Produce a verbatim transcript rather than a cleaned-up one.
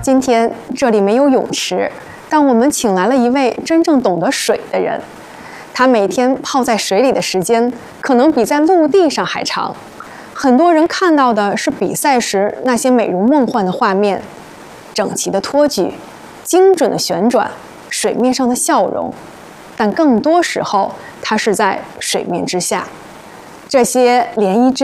今天这里没有泳池，但我们请来了一位真正懂得水的人。他每天泡在水里的时间，可能比在陆地上还长。很多人看到的是比赛时那些美如梦幻的画面，整齐的托举，精准的旋转，水面上的笑容。但更多时候，他是在水面之下。这些涟漪之